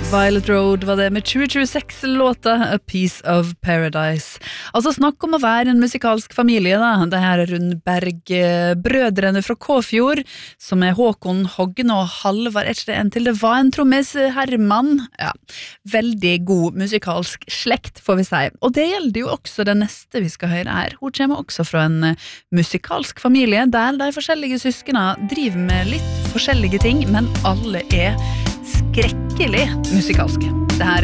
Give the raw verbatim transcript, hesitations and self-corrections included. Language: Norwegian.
Violet Road var det med tjue tjueseks-låta A Piece of Paradise. Altså snakk om å være en musikalsk familie da. Det her er Rundberg-brødrene fra Kåfjord, som er Håkon, Hoggen og Halvar, er ikke det en til? Det var en trommis, Herman. Ja, veldig god musikalsk slekt, får vi si. Og det gjelder jo også det neste vi skal høre her. Hun kommer også fra en musikalsk familie, der de forskjellige søskene driver med litt forskjellige ting, men alle er skrekkelig musikalske. Det her